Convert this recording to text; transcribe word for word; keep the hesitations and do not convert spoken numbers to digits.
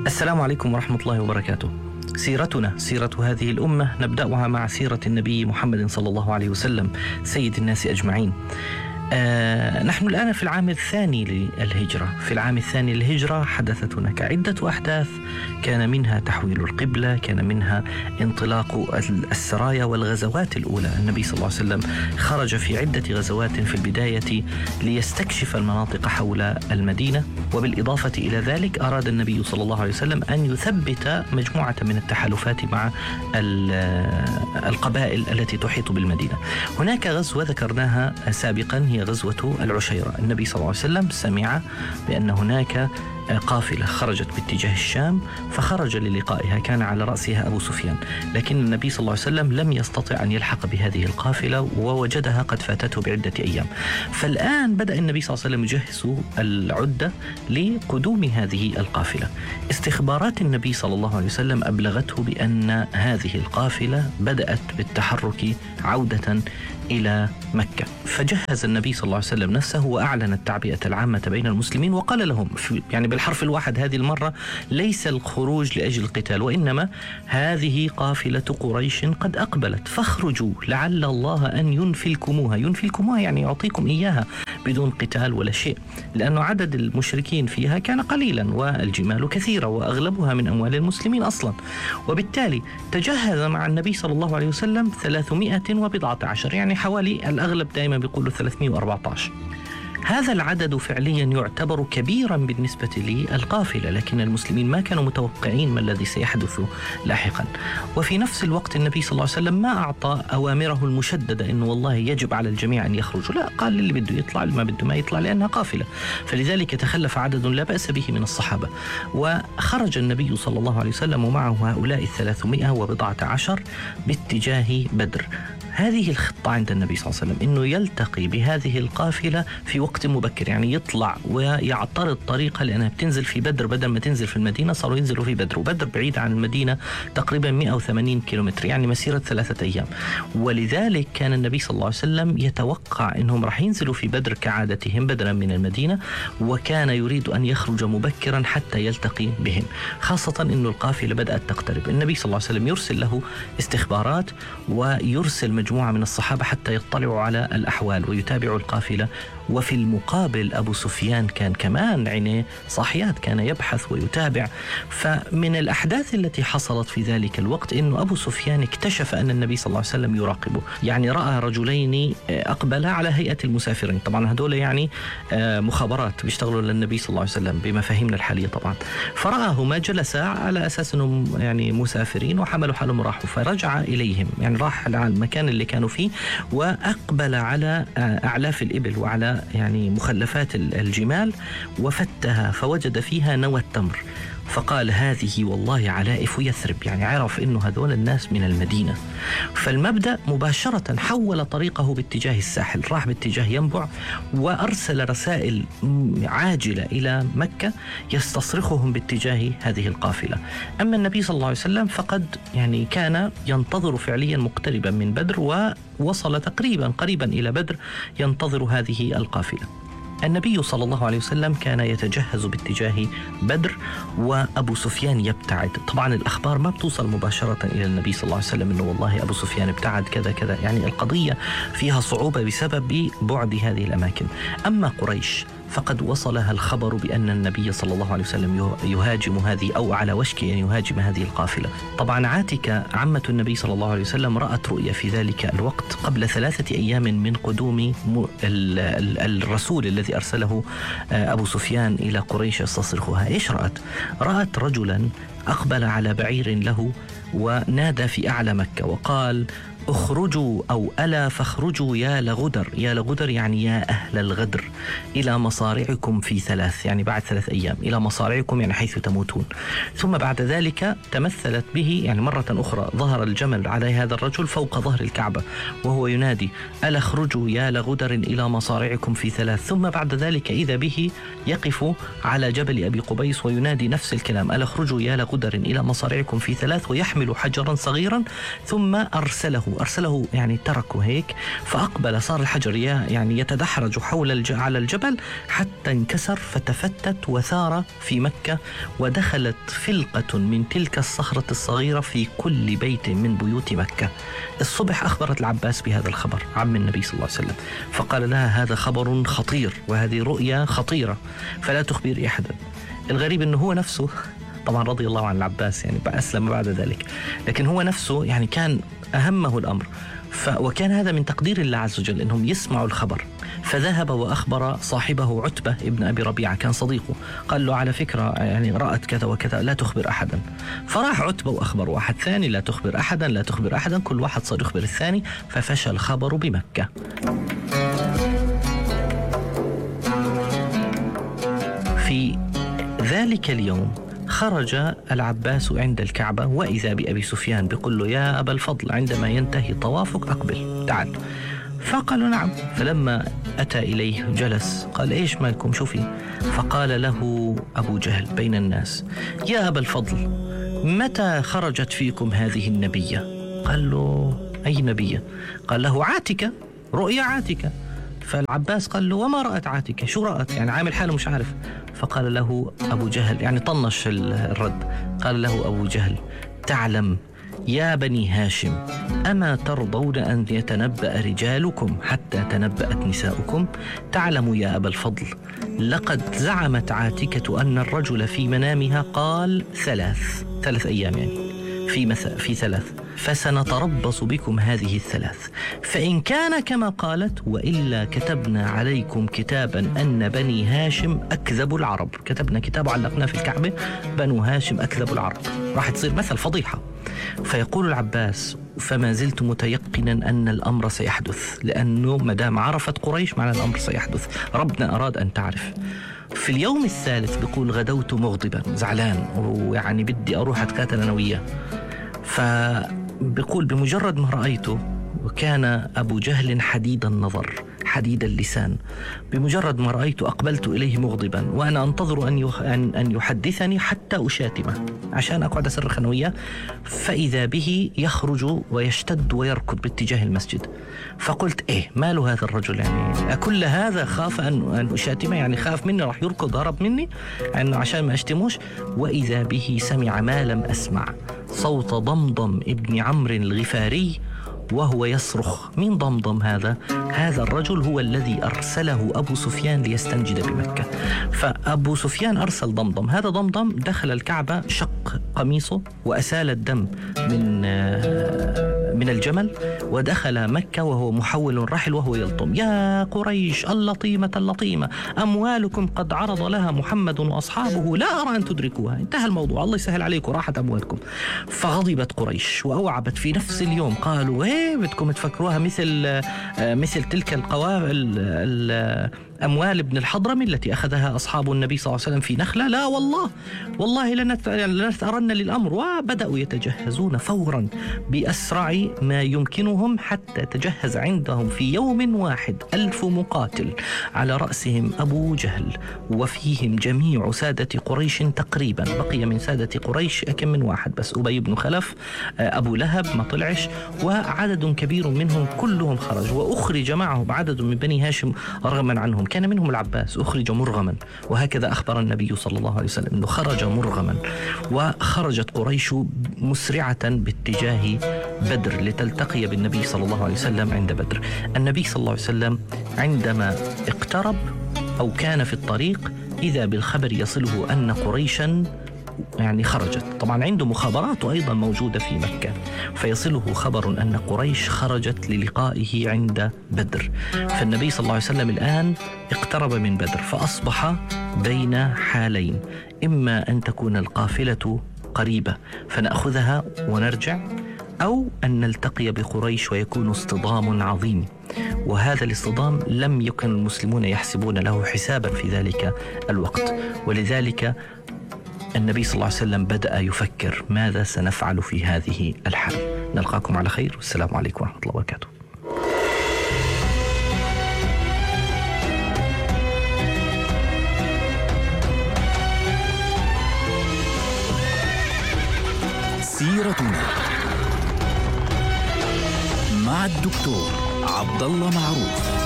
السلام عليكم ورحمة الله وبركاته. سيرتنا سيرة هذه الأمة نبدأها مع سيرة النبي محمد صلى الله عليه وسلم سيد الناس أجمعين. آه نحن الآن في العام الثاني للهجرة. في العام الثاني للهجرة حدثت هناك عدة أحداث، كان منها تحويل القبلة، كان منها انطلاق السرايا والغزوات الأولى. النبي صلى الله عليه وسلم خرج في عدة غزوات في البداية ليستكشف المناطق حول المدينة، وبالإضافة إلى ذلك أراد النبي صلى الله عليه وسلم أن يثبت مجموعة من التحالفات مع القبائل التي تحيط بالمدينة. هناك غزوة ذكرناها سابقا هي غزوة العشيرة. النبي صلى الله عليه وسلم سمع بأن هناك قافلة خرجت باتجاه الشام فخرج للقائها، كان على رأسها أبو سفيان، لكن النبي صلى الله عليه وسلم لم يستطع أن يلحق بهذه القافلة ووجدها قد فاتته بعدة أيام. فالآن بدأ النبي صلى الله عليه وسلم يجهز العدة لقدوم هذه القافلة. استخبارات النبي صلى الله عليه وسلم أبلغته بأن هذه القافلة بدأت بالتحرك عودة إلى مكة، فجهز النبي صلى الله عليه وسلم نفسه وأعلن التعبئة العامة بين المسلمين، وقال لهم يعني بالحرف الواحد هذه المرة ليس الخروج لأجل القتال، وإنما هذه قافلة قريش قد أقبلت فاخرجوا لعل الله أن ينفلكموها. ينفلكموها يعني يعطيكم إياها بدون قتال ولا شيء، لأن عدد المشركين فيها كان قليلا والجمال كثيرة وأغلبها من أموال المسلمين أصلا. وبالتالي تجهز مع النبي صلى الله عليه وسلم ثلاثمائة وبضعة عشر، يعني حوالي الأغلب دائما بيقولوا ثلاثمائة وأربعة عشر. هذا العدد فعليا يعتبر كبيرا بالنسبة للقافلة، لكن المسلمين ما كانوا متوقعين ما الذي سيحدث لاحقا. وفي نفس الوقت النبي صلى الله عليه وسلم ما أعطى أوامره المشددة إنه والله يجب على الجميع أن يخرجوا، لا، قال اللي بده يطلع اللي ما بده ما يطلع لأنها قافلة. فلذلك تخلف عدد لا بأس به من الصحابة، وخرج النبي صلى الله عليه وسلم ومعه هؤلاء الثلاثمائة وبضعة عشر باتجاه بدر. هذه الخطة عند النبي صلى الله عليه وسلم إنه يلتقي بهذه القافلة في وقت مبكر، يعني يطلع ويعترض طريقة، لأنها بتنزل في بدر بدل ما تنزل في المدينة صاروا ينزلوا في بدر، وبدر بعيد عن المدينة تقريبا مئة وثمانين كيلومتر، يعني مسيرة ثلاثة أيام. ولذلك كان النبي صلى الله عليه وسلم يتوقع إنهم راح ينزلوا في بدر كعادتهم بدلا من المدينة، وكان يريد أن يخرج مبكرا حتى يلتقي بهم، خاصة إنه القافلة بدأت تقترب. النبي صلى الله عليه وسلم يرسل له استخبارات ويرسل مجموعة من الصحابة حتى يطلعوا على الأحوال ويتابعوا القافلة. وفي المقابل أبو سفيان كان كمان عينيه صاحيات، كان يبحث ويتابع. فمن الأحداث التي حصلت في ذلك الوقت إنه أبو سفيان اكتشف أن النبي صلى الله عليه وسلم يراقبه، يعني رأى رجلين أقبلا على هيئة المسافرين، طبعا هذول يعني مخابرات بيشتغلوا للنبي صلى الله عليه وسلم بمفاهيمنا الحالية طبعا. فرآهما جلسا على أساس أنهم يعني مسافرين وحملوا حالهم راحوا، فرجع إليهم، يعني راح على المكان اللي كانوا فيه وأقبل على أعلاف الإبل وعلى يعني مخلفات الجمال وفتها فوجد فيها نوى التمر، فقال هذه والله علائف يثرب، يعني عرف إنه هذول الناس من المدينة. فالمبدأ مباشرة حول طريقه باتجاه الساحل، راح باتجاه ينبع وأرسل رسائل عاجلة إلى مكة يستصرخهم باتجاه هذه القافلة. أما النبي صلى الله عليه وسلم فقد يعني كان ينتظر فعليا مقتربا من بدر، ووصل تقريبا قريبا إلى بدر ينتظر هذه القافلة. النبي صلى الله عليه وسلم كان يتجهز باتجاه بدر وأبو سفيان يبتعد. طبعا الأخبار ما بتوصل مباشرة إلى النبي صلى الله عليه وسلم إنه والله أبو سفيان ابتعد كذا كذا، يعني القضية فيها صعوبة بسبب بعد هذه الأماكن. أما قريش فقد وصلها الخبر بأن النبي صلى الله عليه وسلم يهاجم هذه أو على وشك أن يهاجم هذه القافلة. طبعا عاتكة عمة النبي صلى الله عليه وسلم رأت رؤيا في ذلك الوقت قبل ثلاثة أيام من قدوم الرسول الذي أرسله أبو سفيان إلى قريش يستصرخها. إيش رأت؟ رأت رجلا أقبل على بعير له ونادى في أعلى مكة وقال اخرجوا أو ألا فاخرجوا يا لغدر. يا لغدر يعني يا أهل الغدر إلى مصارعكم في ثلاث، يعني بعد ثلاث أيام، إلى مصارعكم يعني حيث تموتون. ثم بعد ذلك تمثلت به، يعني مرة أخرى ظهر الجمل على هذا الرجل فوق ظهر الكعبة وهو ينادي ألا اخرجوا يا لغدر إلى مصارعكم في ثلاث. ثم بعد ذلك إذا به يقف على جبل أبي قبيس وينادي نفس الكلام ألا اخرجوا يا لغدر إلى مصارعكم في ثلاث، ويحمل حجرا صغيرا ثم أرسله أرسله يعني تركه هيك، فأقبل صار الحجر يعني يتدحرج حول الج... على الجبل حتى انكسر فتفتت وثار في مكة، ودخلت فلقة من تلك الصخرة الصغيرة في كل بيت من بيوت مكة. الصبح أخبرت العباس بهذا الخبر عم النبي صلى الله عليه وسلم، فقال لها هذا خبر خطير وهذه رؤيا خطيرة فلا تخبري أحدا. الغريب أنه هو نفسه طبعا رضي الله عن العباس يعني أسلم بعد ذلك، لكن هو نفسه يعني كان أهمه الأمر، ف وكان هذا من تقدير الله عز وجل أنهم يسمعوا الخبر. فذهب وأخبر صاحبه عتبة ابن أبي ربيعة كان صديقه، قال له على فكرة يعني رأت كذا وكذا لا تخبر أحدا. فراح عتبة وأخبر واحد ثاني لا تخبر أحدا لا تخبر أحدا، كل واحد صار يخبر الثاني، ففشى الخبر بمكة. في ذلك اليوم خرج العباس عند الكعبة وإذا بأبي سفيان بيقول له يا أبا الفضل عندما ينتهي طوافك أقبل تعال. فقالوا نعم. فلما أتى إليه جلس قال إيش مالكم شو في؟ فقال له أبو جهل بين الناس يا أبا الفضل متى خرجت فيكم هذه النبية؟ قال له أي نبية؟ قال له عاتكة، رؤيا عاتكة. فالعباس قال له وما رأت عاتكة؟ شو رأت؟ يعني عامل حاله مش عارف. فقال له أبو جهل يعني طنش الرد، قال له أبو جهل تعلم يا بني هاشم أما ترضون أن يتنبأ رجالكم حتى تنبأت نساؤكم؟ تعلم يا أبا الفضل لقد زعمت عاتكة أن الرجل في منامها قال ثلاث ثلاث أيام يعني في مثل في ثلاث، فسنتربص بكم هذه الثلاث، فإن كان كما قالت وإلا كتبنا عليكم كتابا أن بني هاشم أكذب العرب. كتبنا كتاب علقنا في الكعبة بنو هاشم أكذب العرب، راح تصير مثل فضيحة. فيقول العباس فما زلت متيقنا أن الأمر سيحدث، لأنه مدام عرفت قريش معنى الأمر سيحدث، ربنا أراد أن تعرف. في اليوم الثالث بيقول غدوت مغضبا زعلان ويعني بدي أروح أتقاتل أنا وياه. فبيقول بمجرد ما رأيته وكان أبو جهل حديد النظر حديد اللسان، بمجرد ما رأيته أقبلت إليه مغضبا وأنا أنتظر أن أن يحدثني حتى أشاتمه عشان أقعد أصرخ أنا وياه، فإذا به يخرج ويشتد ويركض باتجاه المسجد. فقلت إيه ماله هذا الرجل يعني أكل هذا خاف أن أن أشاتمه يعني خاف مني راح يركض هرب مني يعني عشان ما أشتموش. وإذا به سمع ما لم أسمع صوت ضمضم ابن عمرو الغفاري وهو يصرخ. مين ضمضم هذا؟ هذا الرجل هو الذي أرسله أبو سفيان ليستنجد بمكة. فأبو سفيان أرسل ضمضم، هذا ضمضم دخل الكعبة شق قميصه وأسال الدم من من الجمل ودخل مكة وهو محول رحل وهو يلطم يا قريش اللطيمة اللطيمة أموالكم قد عرض لها محمد وأصحابه لا أرى أن تدركوها. انتهى الموضوع، الله يسهل عليكم راحت أموالكم. فغضبت قريش وأوعبت في نفس اليوم، قالوا ايه بدكم تفكروها مثل مثل تلك القوافل أموال ابن الحضرمي التي أخذها أصحاب النبي صلى الله عليه وسلم في نخلة؟ لا والله والله لنثأرن للأمر. وبدأوا يتجهزون فورا بأسرع ما يمكنهم حتى تجهز عندهم في يوم واحد ألف مقاتل على رأسهم أبو جهل وفيهم جميع سادة قريش تقريبا. بقي من سادة قريش كم من واحد بس، أبي بن خلف، أبو لهب ما طلعش، وعدد كبير منهم كلهم خرج. وأخرج معهم عدد من بني هاشم رغما عنهم، كان منهم العباس أخرج مرغما، وهكذا أخبر النبي صلى الله عليه وسلم أنه خرج مرغما. وخرجت قريش مسرعة باتجاه بدر لتلتقي بالنبي صلى الله عليه وسلم عند بدر. النبي صلى الله عليه وسلم عندما اقترب أو كان في الطريق إذا بالخبر يصله أن قريشا يعني خرجت. طبعا عنده مخابرات أيضا موجودة في مكة، فيصله خبر أن قريش خرجت للقائه عند بدر. فالنبي صلى الله عليه وسلم الآن اقترب من بدر، فأصبح بين حالين، إما أن تكون القافلة قريبة فنأخذها ونرجع، أو أن نلتقي بقريش ويكون اصطدام عظيم. وهذا الاصطدام لم يكن المسلمون يحسبون له حسابا في ذلك الوقت، ولذلك النبي صلى الله عليه وسلم بدأ يفكر ماذا سنفعل في هذه الحال. نلقاكم على خير والسلام عليكم ورحمة الله وبركاته. سيرتنا مع الدكتور عبد الله معروف.